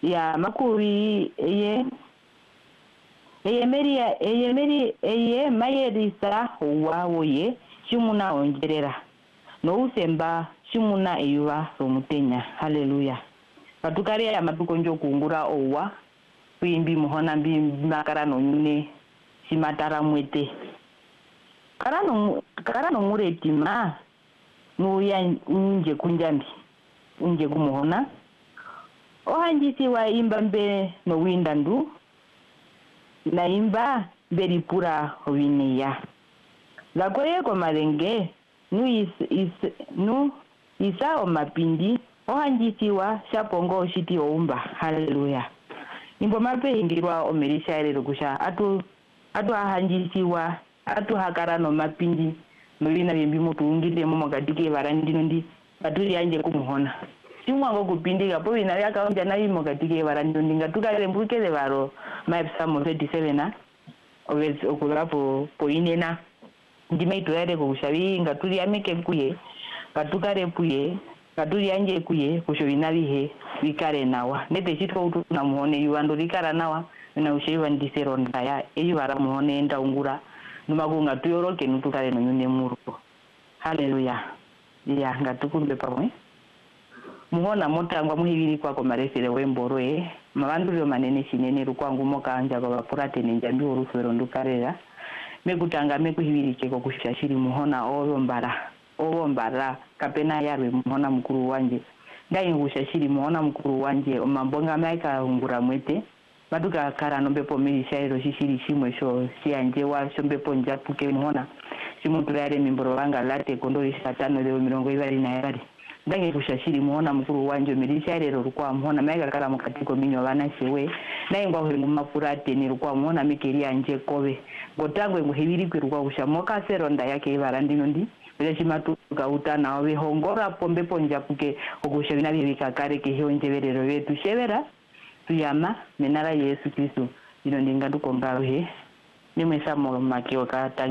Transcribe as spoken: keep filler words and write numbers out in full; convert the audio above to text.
ya makuri eye eye meri eye meri eye mayerisa wawoye shimuna ongerera no usemba shimuna eyuwa romutenya. Haleluya. Katukari ya matuko njo kungura owa kuimbi muhona mbi makara no nyune simatara mwete karano karano muretima nuya nje kunjambi unje kumuhona ohanjisi wa imba mbe no windandu na imba beri pura wineya lakoye ko marenge nu is, is nu isa o mapindi ohanjisi wa shapongo shiti oumba. Haleluya. Imbo mape ingirwa omerisha ere kusha atu atu ahanjisi wa atu hakara no mapindi mulina bimbi mutu ungile momo gadike barandi ndi baturi anje kumuhona simwa ngo kupindika po ina yaka onja na bimo gadike barandi ndi ngatuka rembuke le baro my psalm twenty-seven na obez okulapo po inena ndi meito yare ko kushabi ngaturi ameke kuye katuka repuye katuri anje kuye kusho bihe bikare nawa nete chitwa utu na muhone yuando rikara nawa na ushiwa ndisero ndaya eyu bara muhone enda ungura numagunga tuyoroke nutukare no nyune muruko. Haleluya. Ya ngatukumbe pamwe muhona motangwa muhibiri kwa ko maresere wemboro e mabandu byo manene shinene rukwangu moka anja kwa bapurate nenjambi urufero ndukarera mekutanga mekuhibiri cheko kushashiri muhona oyo mbara owo mbara kapena yarwe muhona mukuru wanje ndai ngushashiri muhona mukuru wanje omambonga maika ungura mwete baduka kara nombepo milishairo shishiri shimwe sho sianje wa shombepo njapuke muhona simutulare mimboro wanga late kondori satano leo mirongo ibari na ibari ndage kushashiri muhona mukuru wanje milishairo rukwa muhona maika kara mukatiko minyo bana shewe naye ngwa hwe mumapurate ni rukwa muhona mikeri anje kobe gotangwe nguhibiri kwirukwa kushamoka seronda yake ibarandino ndi Reshimatu gautana we hongora pombe ponjapuke ogushabina bibikakare ke hionjeberero betu shebera tuyama menara Yesu Kristo ino ndinga dukongaruhe nimwe samo makio ka